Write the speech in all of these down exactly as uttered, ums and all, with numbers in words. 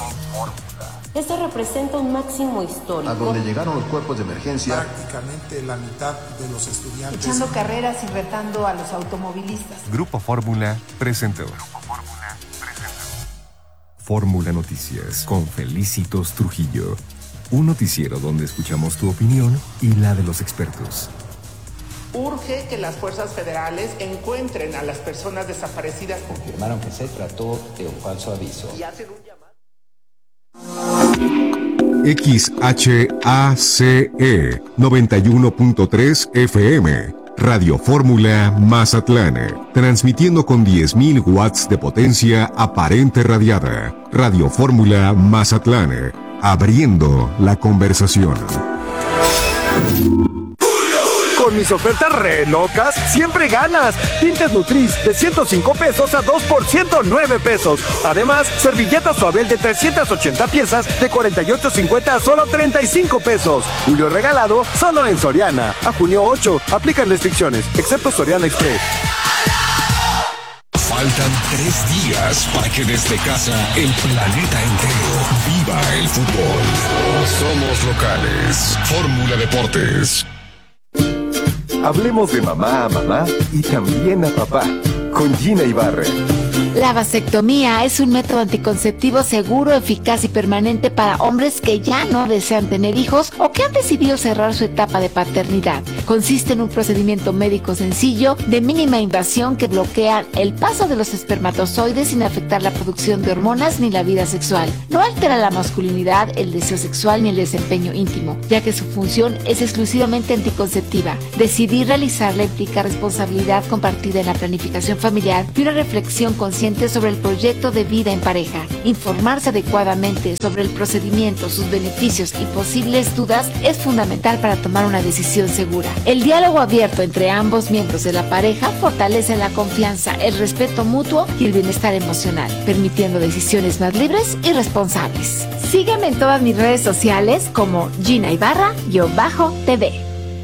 Esto representa un máximo histórico. A donde llegaron los cuerpos de emergencia. Prácticamente la mitad de los estudiantes. Echando carreras y retando a los automovilistas. Grupo Fórmula presentó. Grupo Fórmula presentó. Fórmula Noticias con Felicitos Trujillo. Un noticiero donde escuchamos tu opinión y la de los expertos. Urge que las fuerzas federales encuentren a las personas desaparecidas. Confirmaron que se trató de un falso aviso. Y hacen un llamado. X H A C E noventa y uno punto tres F M, Radio Fórmula Mazatlán, transmitiendo con diez mil watts de potencia aparente radiada. Radio Fórmula Mazatlán, abriendo la conversación. Con mis ofertas re locas, siempre ganas. Tintes Nutris de ciento cinco pesos a dos por ciento nueve pesos. Además, servilletas Suabel de trescientas ochenta piezas de cuarenta y ocho cincuenta a solo treinta y cinco pesos. Julio regalado solo en Soriana. A junio ocho, aplican restricciones, excepto Soriana Express. Faltan tres días para que desde casa el planeta entero viva el fútbol. Somos locales. Fórmula Deportes. Hablemos de mamá a mamá y también a papá, con Gina Ibarra. La vasectomía es un método anticonceptivo seguro, eficaz y permanente para hombres que ya no desean tener hijos o que han decidido cerrar su etapa de paternidad. Consiste en un procedimiento médico sencillo, de mínima invasión, que bloquea el paso de los espermatozoides sin afectar la producción de hormonas ni la vida sexual. No altera la masculinidad, el deseo sexual ni el desempeño íntimo, ya que su función es exclusivamente anticonceptiva. Decidir realizarla implica responsabilidad compartida en la planificación familiar y una reflexión consciente sobre el proyecto de vida en pareja. Informarse adecuadamente sobre el procedimiento, sus beneficios y posibles dudas es fundamental para tomar una decisión segura. El diálogo abierto entre ambos miembros de la pareja fortalece la confianza, el respeto mutuo y el bienestar emocional, permitiendo decisiones más libres y responsables. Sígueme en todas mis redes sociales como Gina Ibarra-T V.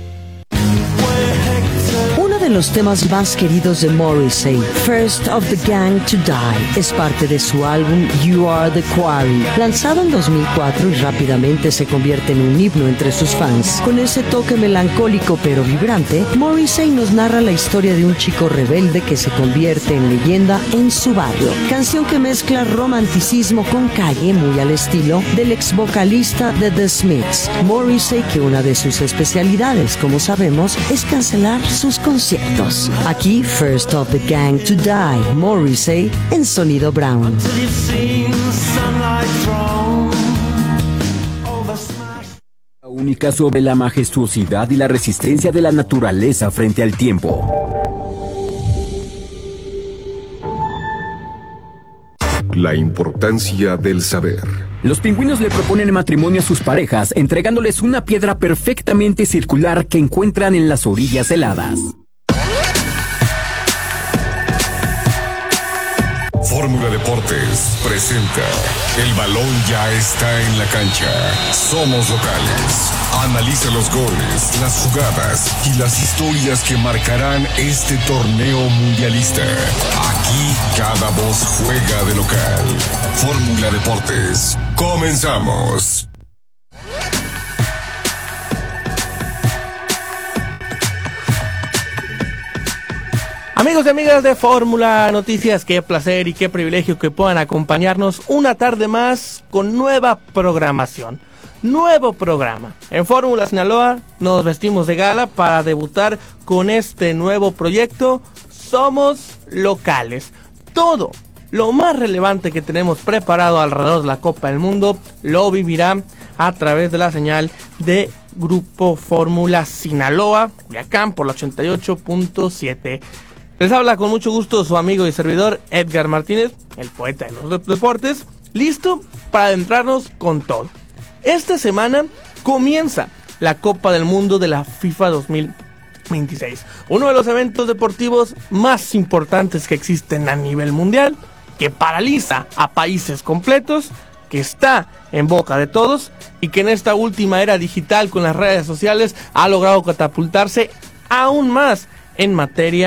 De los temas más queridos de Morrissey, First of the Gang to Die, es parte de su álbum You Are the Quarry, lanzado en dos mil cuatro y rápidamente se convierte en un himno entre sus fans. Con ese toque melancólico pero vibrante, Morrissey nos narra la historia de un chico rebelde que se convierte en leyenda en su barrio. Canción que mezcla romanticismo con calle, muy al estilo del ex vocalista de The Smiths. Morrissey, que una de sus especialidades, como sabemos, es cancelar sus conciertos. Aquí, First of the Gang to Die, Morrissey en Sonido Brown. Única sobre la majestuosidad y la resistencia de la naturaleza frente al tiempo. La importancia del saber. Los pingüinos le proponen matrimonio a sus parejas, entregándoles una piedra perfectamente circular que encuentran en las orillas heladas. Fórmula Deportes presenta El balón ya está en la cancha. Somos locales. Analiza los goles, las jugadas y las historias que marcarán este torneo mundialista. Aquí cada voz juega de local. Fórmula Deportes. Comenzamos. Amigos y amigas de Fórmula Noticias, qué placer y qué privilegio que puedan acompañarnos una tarde más con nueva programación. Nuevo programa. En Fórmula Sinaloa nos vestimos de gala para debutar con este nuevo proyecto. Somos locales. Todo lo más relevante que tenemos preparado alrededor de la Copa del Mundo lo vivirá a través de la señal de Grupo Fórmula Sinaloa, Culiacán por la ochenta y ocho punto siete. Les habla con mucho gusto su amigo y servidor Edgar Martínez, el poeta de los deportes, listo para adentrarnos con todo. Esta semana comienza la Copa del Mundo de la FIFA dos mil veintiséis, uno de los eventos deportivos más importantes que existen a nivel mundial, que paraliza a países completos, que está en boca de todos y que en esta última era digital con las redes sociales ha logrado catapultarse aún más en materia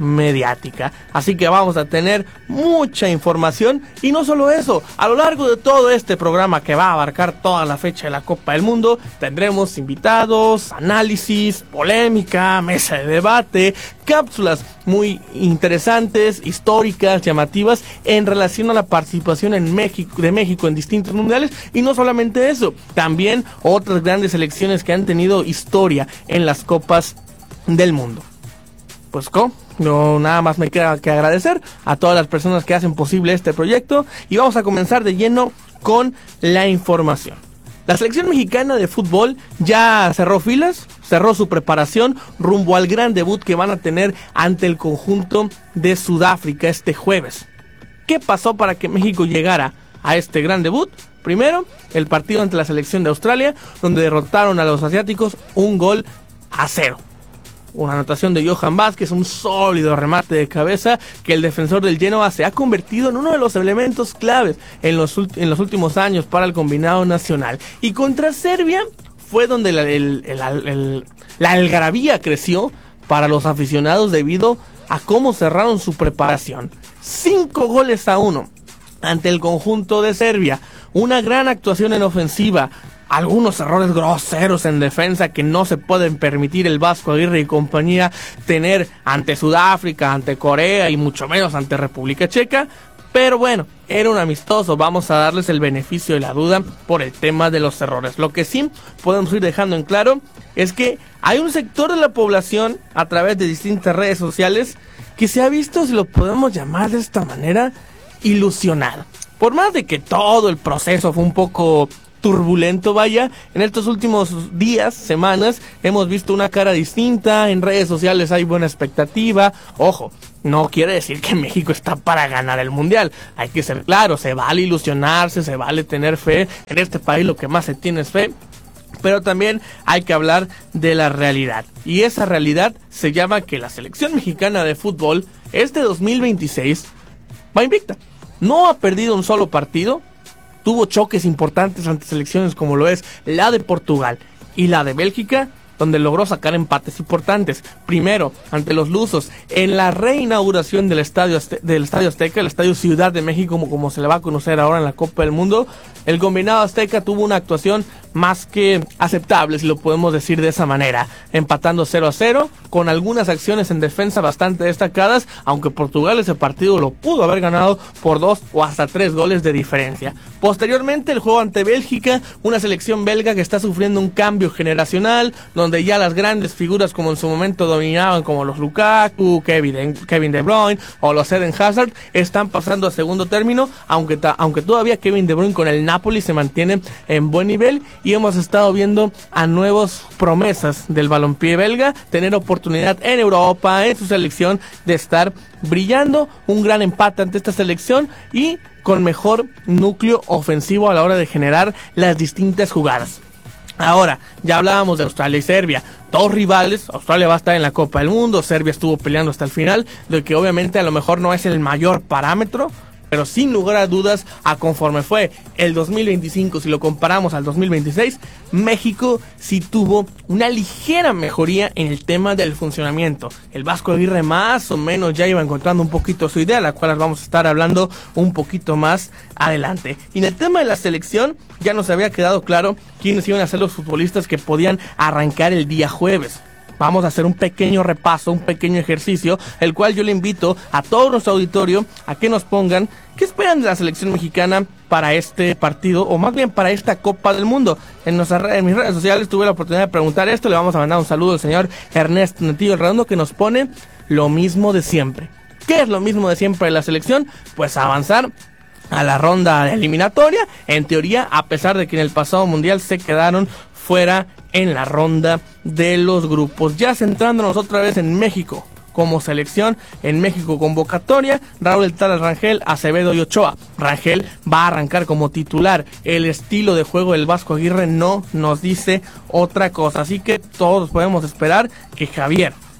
mediática. Así que vamos a tener mucha información y no solo eso, a lo largo de todo este programa que va a abarcar toda la fecha de la Copa del Mundo, tendremos invitados, análisis, polémica, mesa de debate, cápsulas muy interesantes, históricas, llamativas en relación a la participación en México, de México en distintos mundiales. Y no solamente eso, también otras grandes selecciones que han tenido historia en las Copas del Mundo. Pues ¿cómo? No, nada más me queda que agradecer a todas las personas que hacen posible este proyecto y vamos a comenzar de lleno con la información. La selección mexicana de fútbol ya cerró filas, cerró su preparación rumbo al gran debut que van a tener ante el conjunto de Sudáfrica este jueves. ¿Qué pasó para que México llegara a este gran debut? Primero, el partido ante la selección de Australia, donde derrotaron a los asiáticos un gol a cero. Una anotación de Johan Vázquez, un sólido remate de cabeza que el defensor del Genoa se ha convertido en uno de los elementos claves en los, en los últimos años para el combinado nacional. Y contra Serbia fue donde la, el, el, el, el, la algarabía creció para los aficionados debido a cómo cerraron su preparación. Cinco goles a uno ante el conjunto de Serbia. Una gran actuación en ofensiva. Algunos errores groseros en defensa que no se pueden permitir el Vasco Aguirre y compañía tener ante Sudáfrica, ante Corea y mucho menos ante República Checa. Pero bueno, era un amistoso, vamos a darles el beneficio de la duda por el tema de los errores. Lo que sí podemos ir dejando en claro es que hay un sector de la población a través de distintas redes sociales que se ha visto, si lo podemos llamar de esta manera, ilusionado. Por más de que todo el proceso fue un poco turbulento, vaya, en estos últimos días, semanas, hemos visto una cara distinta, en redes sociales hay buena expectativa. Ojo, no quiere decir que México está para ganar el mundial, hay que ser claro, se vale ilusionarse, se vale tener fe, en este país lo que más se tiene es fe, pero también hay que hablar de la realidad, y esa realidad se llama que la selección mexicana de fútbol, este dos mil veintiséis, va invicta, no ha perdido un solo partido. Tuvo choques importantes ante selecciones como lo es la de Portugal y la de Bélgica, donde logró sacar empates importantes. Primero, ante los lusos, en la reinauguración del Estadio, Azte- del Estadio Azteca, el Estadio Ciudad de México, como, como se le va a conocer ahora en la Copa del Mundo, el combinado azteca tuvo una actuación más que aceptable, si lo podemos decir de esa manera, empatando cero a cero, con algunas acciones en defensa bastante destacadas, aunque Portugal ese partido lo pudo haber ganado por dos o hasta tres goles de diferencia. Posteriormente, el juego ante Bélgica, una selección belga que está sufriendo un cambio generacional, donde ya las grandes figuras como en su momento dominaban, como los Lukaku, Kevin, Kevin De Bruyne o los Eden Hazard, están pasando a segundo término, aunque, ta, aunque todavía Kevin De Bruyne con el Napoli se mantiene en buen nivel, y hemos estado viendo a nuevas promesas del balompié belga tener oportunidad en Europa, en su selección, de estar brillando. Un gran empate ante esta selección y con mejor núcleo ofensivo a la hora de generar las distintas jugadas. Ahora, ya hablábamos de Australia y Serbia, dos rivales. Australia va a estar en la Copa del Mundo, Serbia estuvo peleando hasta el final, de que obviamente a lo mejor no es el mayor parámetro, pero sin lugar a dudas, a conforme fue el dos mil veinticinco, si lo comparamos al dos mil veintiséis, México sí tuvo una ligera mejoría en el tema del funcionamiento. El Vasco Aguirre más o menos ya iba encontrando un poquito su idea, la cual vamos a estar hablando un poquito más adelante. Y en el tema de la selección, ya nos había quedado claro quiénes iban a ser los futbolistas que podían arrancar el día jueves. Vamos a hacer un pequeño repaso, un pequeño ejercicio, el cual yo le invito a todo nuestro auditorio a que nos pongan qué esperan de la selección mexicana para este partido, o más bien para esta Copa del Mundo. En, nuestra, en mis redes sociales tuve la oportunidad de preguntar esto, le vamos a mandar un saludo al señor Ernesto Netillo Redondo, que nos pone lo mismo de siempre. ¿Qué es lo mismo de siempre de la selección? Pues avanzar a la ronda eliminatoria, en teoría, a pesar de que en el pasado mundial se quedaron fuera en la ronda de los grupos. Ya centrándonos otra vez en México como selección, en México convocatoria, Raúl El Tala Rangel, Acevedo y Ochoa. Rangel va a arrancar como titular. El estilo de juego del Vasco Aguirre no nos dice otra cosa, así que todos podemos esperar que Javier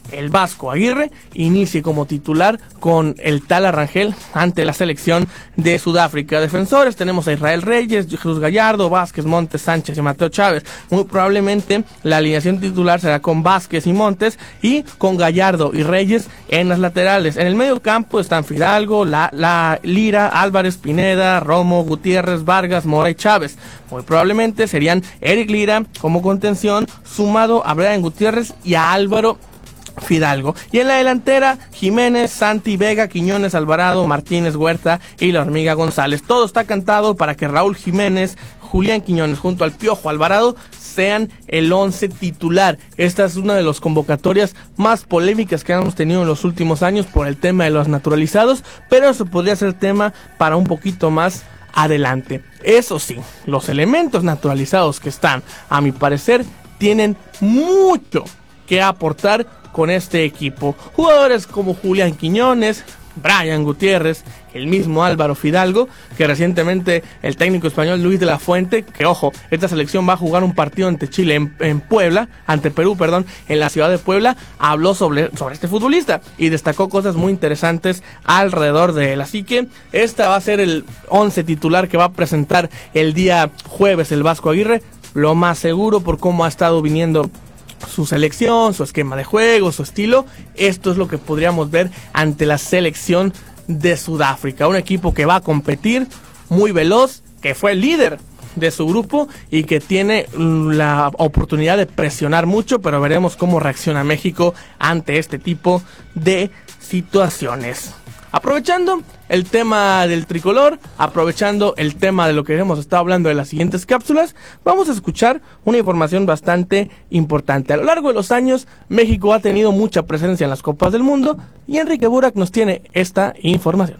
el Vasco Aguirre inicie como titular con el Tala Rangel ante la selección de Sudáfrica. Defensores tenemos a Israel Reyes, Jesús Gallardo, Vázquez, Montes, Sánchez y Mateo Chávez. Muy probablemente la alineación titular será con Vázquez y Montes y con Gallardo y Reyes en las laterales. En el medio campo están Fidalgo, la, la Lira, Álvarez, Pineda, Romo, Gutiérrez, Vargas, Mora y Chávez. Muy probablemente serían Eric Lira como contención, sumado a Brian Gutiérrez y a Álvaro Fidalgo. Y en la delantera, Jiménez, Santi, Vega, Quiñones, Alvarado, Martínez, Huerta y la Hormiga González. Todo está cantado para que Raúl Jiménez, Julián Quiñones junto al Piojo Alvarado sean el once titular. Esta es una de las convocatorias más polémicas que hemos tenido en los últimos años por el tema de los naturalizados, pero eso podría ser tema para un poquito más adelante. Eso sí, los elementos naturalizados que están, a mi parecer, tienen mucho que aportar con este equipo. Jugadores como Julián Quiñones, Brian Gutiérrez, el mismo Álvaro Fidalgo, que recientemente el técnico español Luis de la Fuente, que ojo, esta selección va a jugar un partido ante Chile en, en Puebla, ante Perú, perdón, en la ciudad de Puebla, habló sobre, sobre este futbolista y destacó cosas muy interesantes alrededor de él. Así que esta va a ser el once titular que va a presentar el día jueves el Vasco Aguirre, lo más seguro por cómo ha estado viniendo su selección, su esquema de juego, su estilo. Esto es lo que podríamos ver ante la selección de Sudáfrica, un equipo que va a competir, muy veloz, que fue el líder de su grupo y que tiene la oportunidad de presionar mucho, pero veremos cómo reacciona México ante este tipo de situaciones. Aprovechando el tema del tricolor, aprovechando el tema de lo que hemos estado hablando de las siguientes cápsulas, vamos a escuchar una información bastante importante. A lo largo de los años, México ha tenido mucha presencia en las Copas del Mundo y Enrique Burak nos tiene esta información.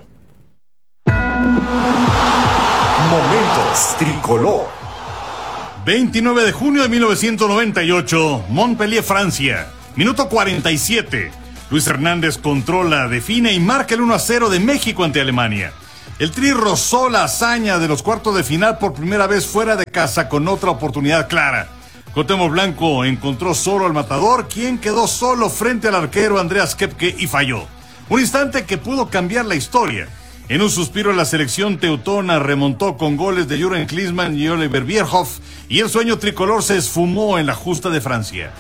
Momentos tricolor. veintinueve de junio de mil novecientos noventa y ocho, Montpellier, Francia. Minuto cuarenta y siete. Luis Hernández controla, define y marca el uno a cero de México ante Alemania. El Tri rozó la hazaña de los cuartos de final por primera vez fuera de casa con otra oportunidad clara. Cuauhtémoc Blanco encontró solo al matador, quien quedó solo frente al arquero Andreas Kepke y falló. Un instante que pudo cambiar la historia. En un suspiro, la selección teutona remontó con goles de Jürgen Klinsmann y Oliver Bierhoff, y el sueño tricolor se esfumó en la justa de Francia.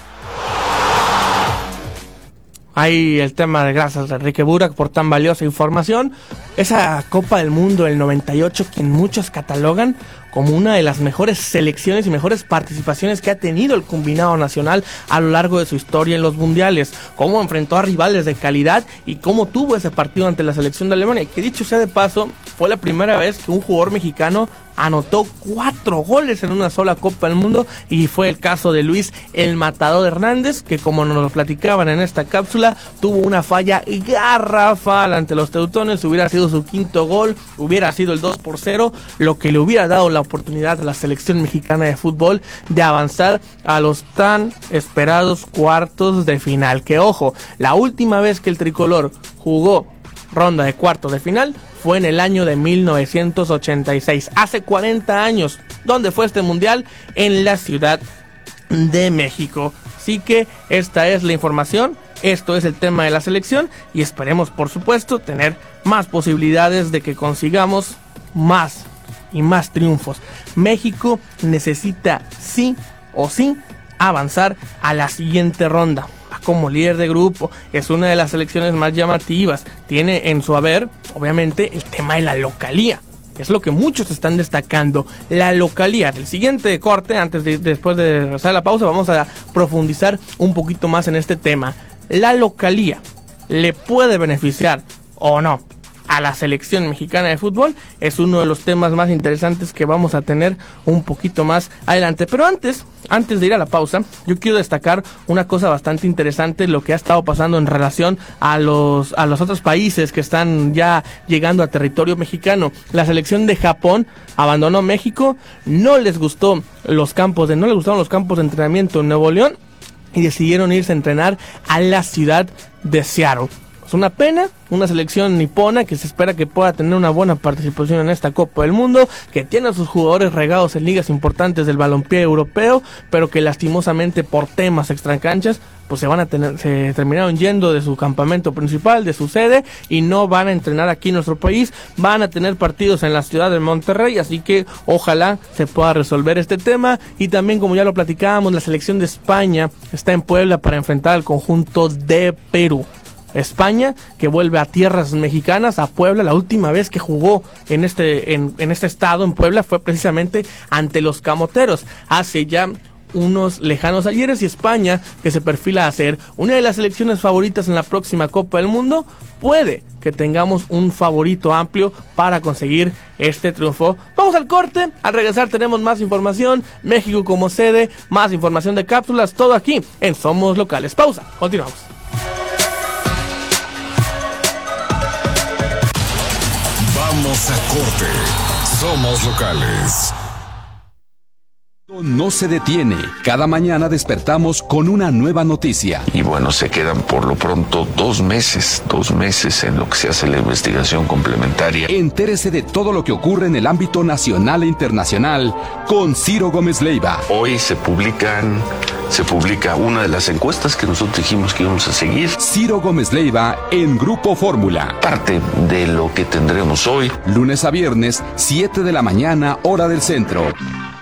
Ahí el tema de gracias a Enrique Burak por tan valiosa información. Esa Copa del Mundo del noventa y ocho que muchos catalogan como una de las mejores selecciones y mejores participaciones que ha tenido el combinado nacional a lo largo de su historia en los mundiales. Cómo enfrentó a rivales de calidad y cómo tuvo ese partido ante la selección de Alemania. Que dicho sea de paso, fue la primera vez que un jugador mexicano anotó cuatro goles en una sola Copa del Mundo, y fue el caso de Luis el Matador Hernández, que como nos lo platicaban en esta cápsula, tuvo una falla garrafal ante los teutones. Hubiera sido su quinto gol, hubiera sido el dos por cero, lo que le hubiera dado la oportunidad a la selección mexicana de fútbol de avanzar a los tan esperados cuartos de final. Que ojo, la última vez que el tricolor jugó ronda de cuartos de final fue en el año de mil novecientos ochenta y seis, hace cuarenta años. ¿Dónde fue este mundial? En la Ciudad de México. Así que esta es la información, esto es el tema de la selección, y esperemos por supuesto tener más posibilidades de que consigamos más y más triunfos. México necesita sí o sí avanzar a la siguiente ronda. Como líder de grupo, es una de las selecciones más llamativas. Tiene en su haber, obviamente, el tema de la localía. Es lo que muchos están destacando, la localía. El siguiente corte, antes de después de regresar a la pausa, vamos a profundizar un poquito más en este tema. La localía, ¿le puede beneficiar o no a la selección mexicana de fútbol? Es uno de los temas más interesantes que vamos a tener un poquito más adelante. Pero antes, antes de ir a la pausa, yo quiero destacar una cosa bastante interesante, lo que ha estado pasando en relación a los, a los otros países que están ya llegando a territorio mexicano. La selección de Japón abandonó México, no les gustó los campos de, no les gustaron los campos de entrenamiento en Nuevo León y decidieron irse a entrenar a la ciudad de Seattle. Es una pena, una selección nipona que se espera que pueda tener una buena participación en esta Copa del Mundo, que tiene a sus jugadores regados en ligas importantes del balompié europeo, pero que lastimosamente por temas extracanchas, pues se van a tener, se terminaron yendo de su campamento principal, de su sede, y no van a entrenar aquí en nuestro país, van a tener partidos en la ciudad de Monterrey, así que ojalá se pueda resolver este tema. Y también, como ya lo platicábamos, la selección de España está en Puebla para enfrentar al conjunto de Perú. España, que vuelve a tierras mexicanas, a Puebla. La última vez que jugó en este, en, en este estado, en Puebla, fue precisamente ante los Camoteros, hace ya unos lejanos ayeres. Y España, que se perfila a ser una de las selecciones favoritas en la próxima Copa del Mundo, puede que tengamos un favorito amplio para conseguir este triunfo. Vamos al corte, al regresar tenemos más información, México como sede, más información de cápsulas, todo aquí en Somos Locales. Pausa, continuamos. Vamos a corte. Somos locales. No se detiene. Cada mañana despertamos con una nueva noticia. Y bueno, se quedan por lo pronto dos meses, dos meses en lo que se hace la investigación complementaria. Entérese de todo lo que ocurre en el ámbito nacional e internacional con Ciro Gómez Leiva. Hoy se publican, se publica una de las encuestas que nosotros dijimos que íbamos a seguir. Ciro Gómez Leiva en Grupo Fórmula. Parte de lo que tendremos hoy. Lunes a viernes, siete de la mañana, hora del centro.